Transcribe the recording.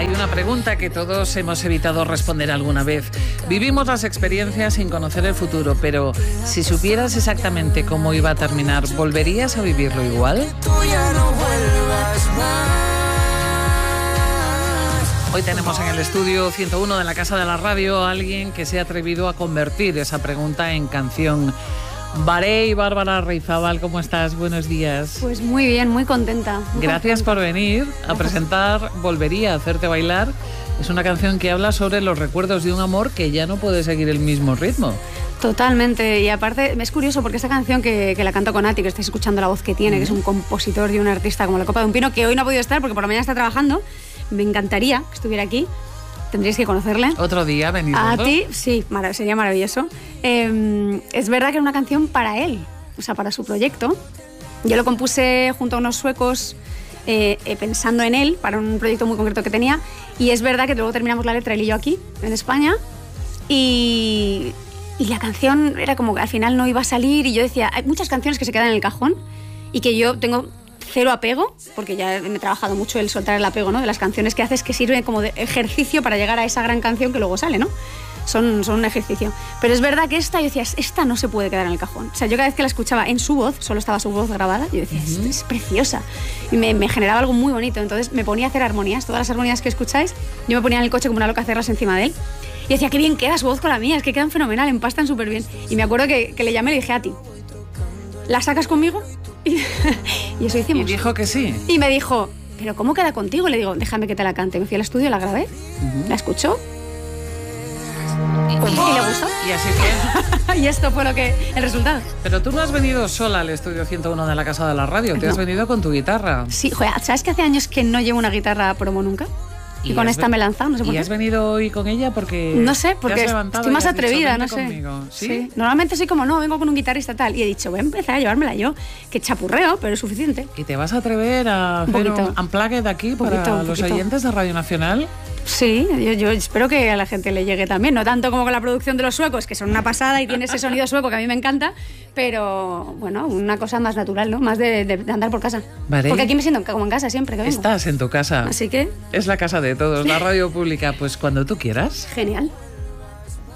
Hay una pregunta que todos hemos evitado responder alguna vez. Vivimos las experiencias sin conocer el futuro, pero si supieras exactamente cómo iba a terminar, ¿volverías a vivirlo igual? Hoy tenemos en el estudio 101 de la Casa de la Radio a alguien que se ha atrevido a convertir esa pregunta en canción. Barey, Bárbara Reizábal, ¿cómo estás? Buenos días. Pues muy bien, muy contenta. Gracias por venir a presentar Volvería a hacerte bailar. Es una canción que habla sobre los recuerdos de un amor que ya no puede seguir el mismo ritmo. Totalmente, y aparte es curioso porque esta canción que la canto con Ati, que estáis escuchando la voz que tiene, que es un compositor y un artista como la copa de un pino, que hoy no ha podido estar porque por la mañana está trabajando. Me encantaría que estuviera aquí. Tendríais que conocerle. Otro día venir. A ti, sí, sería maravilloso. Es verdad que era una canción para él, o sea, para su proyecto. Yo lo compuse junto a unos suecos pensando en él, para un proyecto muy concreto que tenía. Y es verdad que luego terminamos la letra él y yo aquí, en España. Y la canción era como que al final no iba a salir. Y yo decía, hay muchas canciones que se quedan en el cajón y que yo tengo cero apego, porque ya he trabajado mucho el soltar el apego, ¿no? De las canciones que haces, que sirven como de ejercicio para llegar a esa gran canción que luego sale, ¿no? Son un ejercicio. Pero es verdad que yo decía, esta no se puede quedar en el cajón. O sea, yo cada vez que la escuchaba en su voz, solo estaba su voz grabada, yo decía, es preciosa. Y me generaba algo muy bonito. Entonces me ponía a hacer armonías, todas las armonías que escucháis, yo me ponía en el coche como una loca a hacerlas encima de él. Y decía, qué bien queda su voz con la mía, es que quedan fenomenal, empastan súper bien. Y me acuerdo que le llamé y le dije, a ti, ¿la sacas conmigo? Y eso hicimos. Y dijo que sí. Y me dijo, ¿pero cómo queda contigo? Y le digo, déjame que te la cante. Me fui al estudio, la grabé, la escuchó y le gustó. Y así fue. Y esto fue el resultado. Pero tú no has venido sola al estudio 101 de la Casa de la Radio, te has venido con tu guitarra. Sí, joder, ¿sabes que hace años que no llevo una guitarra promo nunca? Y con esta me he lanzado, no sé por qué. ¿Y has venido hoy con ella porque no sé, porque estoy más atrevida, no sé. Conmigo. ¿Sí? Normalmente soy como, no, vengo con un guitarrista tal. Y he dicho, voy a empezar a llevármela yo, que chapurreo, pero es suficiente. ¿Y te vas a atrever a hacer un unplugged aquí para los oyentes de Radio Nacional? Sí, yo espero que a la gente le llegue también, no tanto como con la producción de los suecos, que son una pasada y tiene ese sonido sueco que a mí me encanta, pero bueno, una cosa más natural, ¿no? Más de andar por casa. Vale. Porque aquí me siento como en casa siempre que vengo. Estás en tu casa. Así que... Es la casa de todos, la radio pública, pues cuando tú quieras. Genial.